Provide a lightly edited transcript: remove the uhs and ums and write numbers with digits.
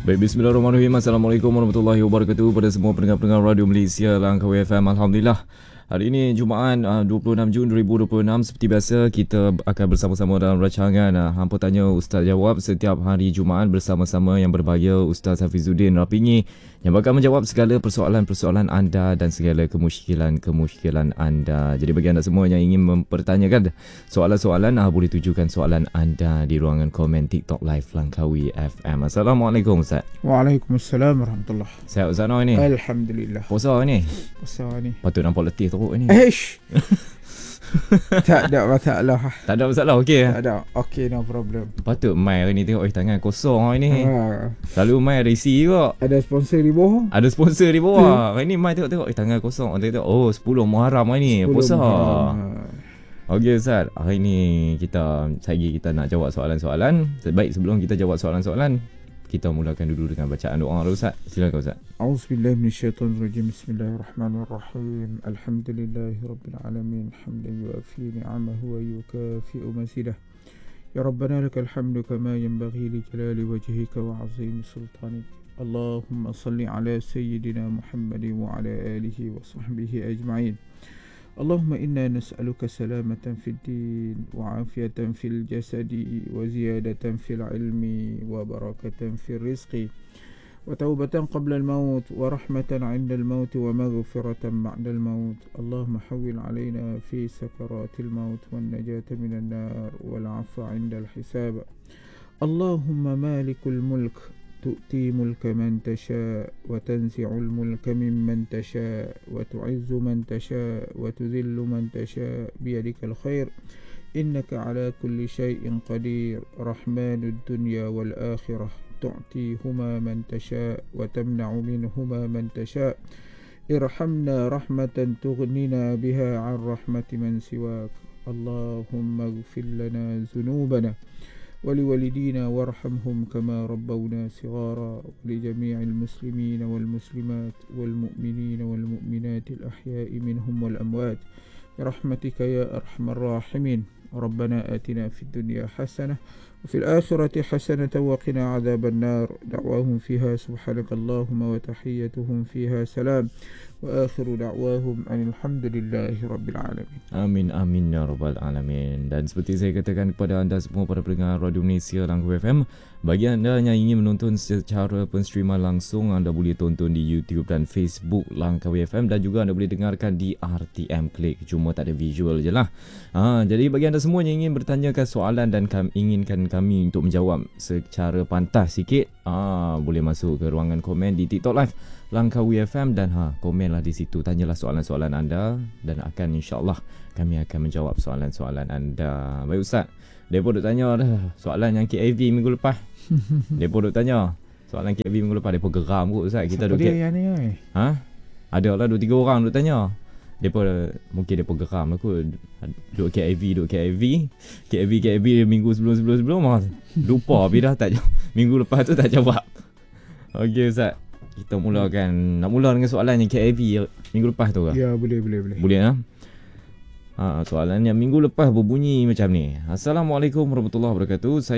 Baik, bismillahirrahmanirrahim. Assalamualaikum warahmatullahi wabarakatuh pada semua pendengar-pendengar Radio Malaysia Langkawi FM. Alhamdulillah. Hari ini Jumaat 26 Jun 2026. Seperti biasa kita akan bersama-sama dalam rancangan Hampa Tanya Ustaz Jawab setiap hari Jumaat bersama-sama yang berbahagia Ustaz Hafizuddin Rapingi yang bakal menjawab segala persoalan-persoalan anda dan segala kemusykilan anda. Jadi bagi anda semua yang ingin mempertanyakan soalan-soalan, boleh tujukan soalan anda di ruangan komen TikTok Live Langkawi FM. Assalamualaikum Ustaz. Waalaikumsalam warahmatullahi. Sihat Ustaz Noor ni? Alhamdulillah. Puasa ni? Puasa ni. Patut nampak letih teruk ni. Tak ada masalah. Tak ada masalah, okey. Tak ada. Okey, no problem. Patut Mai hari ni tengok tangan kosong hari ni. Selalu Mai ada isi juga. Ada sponsor di bawah. Ada sponsor di bawah. Hari ni Mai tengok tangan kosong. Tengok 10 Muharram hari ni. Puasa. Okey Ustaz, hari ni kita nak jawab soalan-soalan. Baik, sebelum kita jawab soalan-soalan, kita mulakan dulu dengan bacaan doa dulu Ustaz. Silakan Ustaz. A'udzubillahi minasyaitonirrajim. Bismillahirrahmanirrahim. Alhamdulillahirabbil alamin. Hamdan yuafi ni'amahu wa yukafi'u mazidah. Ya Rabbana lakal hamdu kama yanbaghi li jalali wajhika wa 'azimi sultanik. Allahumma salli ala sayyidina Muhammadin wa ala alihi wa sahbihi ajma'in. اللهم إنا نسألك سلامة في الدين وعافية في الجسد وزيادة في العلم وبركة في الرزق وتوبة قبل الموت ورحمة عند الموت ومغفرة بعد الموت. اللهم حول علينا في سكرات الموت والنجاة من النار والعفو عند الحساب. اللهم مالك الملك تؤتي ملك من تشاء وتنزع الملك ممن تشاء وتعز من تشاء وتذل من تشاء بيدك الخير إنك على كل شيء قدير. رحمن الدنيا والآخرة تعطيهما من تشاء وتمنع منهما من تشاء. ارحمنا رحمة تغننا بها عن رحمة من سواك. اللهم اغفر لنا ذنوبنا ولوالدينا وارحمهم كما ربونا صغارا ولجميع المسلمين والمسلمات والمؤمنين والمؤمنات الأحياء منهم والأموات برحمتك يا أرحم الراحمين. ربنا آتنا في الدنيا حسنة وفي الآخرة حسنة وقنا عذاب النار. دعواهم فيها سبحانك اللهم وتحيتهم فيها سلام وآخر دعواهم أن الحمد لله رب العالمين. Amin amin ya rabbal alamin. Dan seperti saya katakan kepada anda semua para pendengar Radio Malaysia Langkawi FM, bagi anda yang ingin menonton secara penstreaman langsung, anda boleh tonton di YouTube dan Facebook Langkawi FM, dan juga anda boleh dengarkan di RTM Klik, cuma tak ada visual je lah. Jadi bagi anda semua yang ingin bertanyakan soalan dan inginkan kami untuk menjawab secara pantas sikit, boleh masuk ke ruangan komen di TikTok Live Langkawi FM dan komenlah di situ, tanyalah soalan-soalan anda dan akan insya-Allah kami akan menjawab soalan-soalan anda. Baik Ustaz, depa duk tanya dah soalan yang KAV minggu lepas. Depa duk tanya soalan KAV minggu lepas, depa geram kot Ustaz. Kita duk ada lah 2-3 orang duk tanya. Mungkin depa geram lah kot. Duk KAV minggu sebelum lupa habis dah tak jawab. Minggu lepas tu tak jawab. Okey Ustaz, kita nak mula dengan soalan yang KAV minggu lepas tu ke? Ya, boleh. Boleh lah. Soalan yang minggu lepas berbunyi macam ni. Assalamualaikum warahmatullahi wabarakatuh.